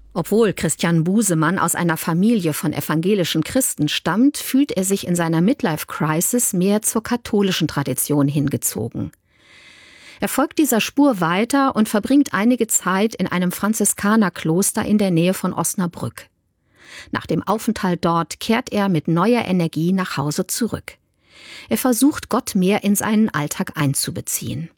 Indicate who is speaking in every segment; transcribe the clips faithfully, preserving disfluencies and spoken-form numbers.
Speaker 1: Obwohl Christian Busemann aus einer Familie von evangelischen Christen stammt, fühlt er sich in seiner Midlife-Crisis mehr zur katholischen Tradition hingezogen. Er folgt dieser Spur weiter und verbringt einige Zeit in einem Franziskanerkloster in der Nähe von Osnabrück. Nach dem Aufenthalt dort kehrt er mit neuer Energie nach Hause zurück. Er versucht, Gott mehr in seinen Alltag einzubeziehen.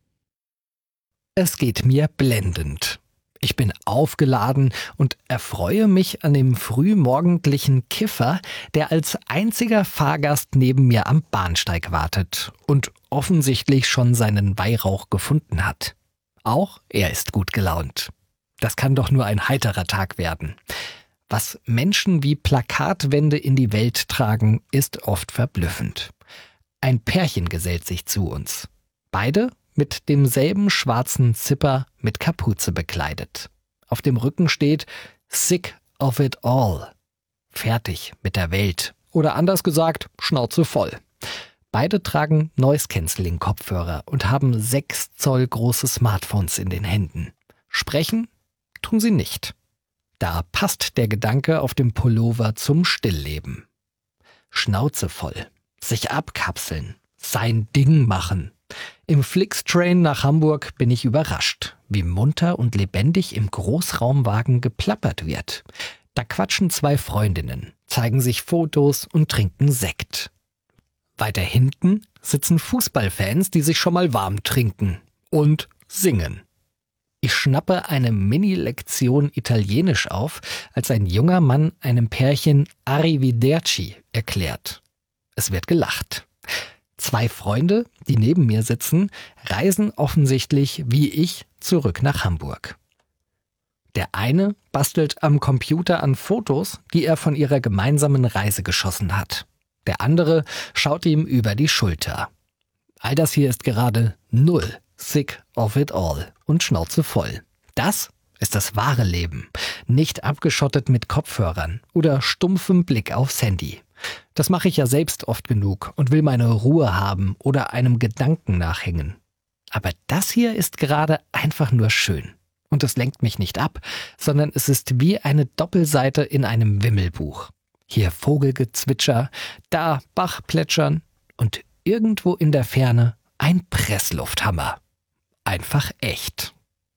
Speaker 2: Es geht mir blendend. Ich bin aufgeladen und erfreue mich an dem frühmorgendlichen Kiffer, der als einziger Fahrgast neben mir am Bahnsteig wartet und offensichtlich schon seinen Weihrauch gefunden hat. Auch er ist gut gelaunt. Das kann doch nur ein heiterer Tag werden. Was Menschen wie Plakatwände in die Welt tragen, ist oft verblüffend. Ein Pärchen gesellt sich zu uns. Beide mit demselben schwarzen Zipper mit Kapuze bekleidet. Auf dem Rücken steht Sick of it all. Fertig mit der Welt. Oder anders gesagt, Schnauze voll. Beide tragen Noise-Canceling-Kopfhörer und haben sechs Zoll große Smartphones in den Händen. Sprechen tun sie nicht. Da passt der Gedanke auf dem Pullover zum Stillleben. Schnauze voll. Sich abkapseln. Sein Ding machen. Im Flixtrain nach Hamburg bin ich überrascht, wie munter und lebendig im Großraumwagen geplappert wird. Da quatschen zwei Freundinnen, zeigen sich Fotos und trinken Sekt. Weiter hinten sitzen Fußballfans, die sich schon mal warm trinken und singen. Ich schnappe eine Mini-Lektion Italienisch auf, als ein junger Mann einem Pärchen Arrivederci erklärt. Es wird gelacht. Zwei Freunde, die neben mir sitzen, reisen offensichtlich, wie ich, zurück nach Hamburg. Der eine bastelt am Computer an Fotos, die er von ihrer gemeinsamen Reise geschossen hat. Der andere schaut ihm über die Schulter. All das hier ist gerade null sick of it all und Schnauze voll. Das ist das wahre Leben, nicht abgeschottet mit Kopfhörern oder stumpfem Blick aufs Handy. Das mache ich ja selbst oft genug und will meine Ruhe haben oder einem Gedanken nachhängen. Aber das hier ist gerade einfach nur schön. Und es lenkt mich nicht ab, sondern es ist wie eine Doppelseite in einem Wimmelbuch. Hier Vogelgezwitscher, da Bachplätschern und irgendwo in der Ferne ein Presslufthammer. Einfach echt.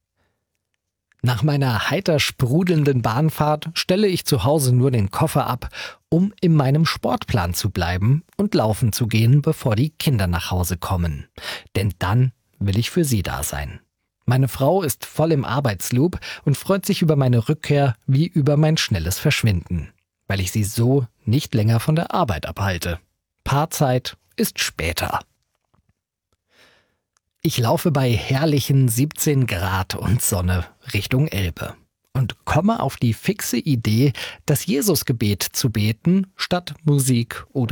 Speaker 2: Nach meiner heiter sprudelnden Bahnfahrt stelle ich zu Hause nur den Koffer ab, um in meinem Sportplan zu bleiben und laufen zu gehen, bevor die Kinder nach Hause kommen. Denn dann will ich für sie da sein. Meine Frau ist voll im Arbeitsloop und freut sich über meine Rückkehr wie über mein schnelles Verschwinden, weil ich sie so nicht länger von der Arbeit abhalte. Paarzeit ist später. Ich laufe bei herrlichen siebzehn Grad und Sonne Richtung Elbe und komme auf die fixe Idee, das Jesusgebet zu beten statt Musik oder